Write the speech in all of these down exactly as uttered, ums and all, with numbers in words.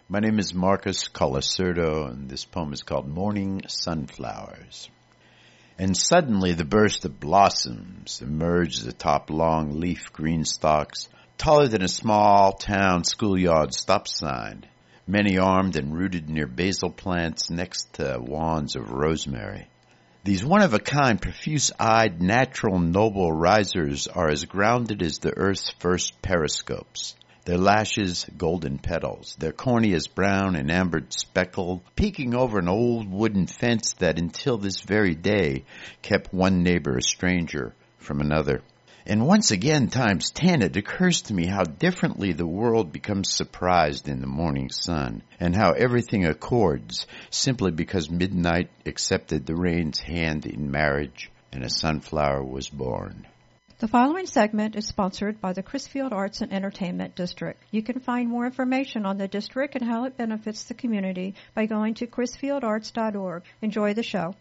My name is Marcus Colasurdo, and this poem is called Morning Sunflowers. And suddenly the burst of blossoms emerged atop long leaf green stalks, taller than a small town schoolyard stop sign, many armed and rooted near basil plants next to wands of rosemary. These one-of-a-kind, profuse-eyed, natural, noble risers are as grounded as the earth's first periscopes. Their lashes, golden petals, their corneas brown and ambered speckled, peeking over an old wooden fence that until this very day kept one neighbor a stranger from another. And once again, times ten, it occurs to me how differently the world becomes surprised in the morning sun, and how everything accords simply because midnight accepted the rain's hand in marriage and a sunflower was born. The following segment is sponsored by the Crisfield Arts and Entertainment District. You can find more information on the district and how it benefits the community by going to crisfield arts dot org. Enjoy the show.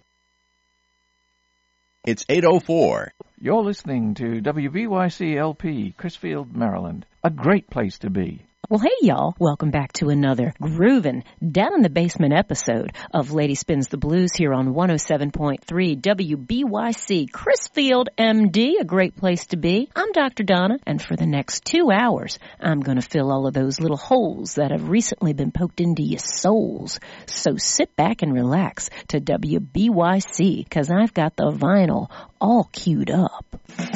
It's eight oh four. You're listening to W B Y C L P, Crisfield, Maryland. A great place to be. Well, hey, y'all. Welcome back to another groovin' down in the basement episode of Lady Spins the Blues here on one oh seven point three W B Y C, Crisfield, M D, a great place to be. I'm Doctor Donna, and for the next two hours, I'm going to fill all of those little holes that have recently been poked into your souls. So sit back and relax to W B Y C, because I've got the vinyl all queued up.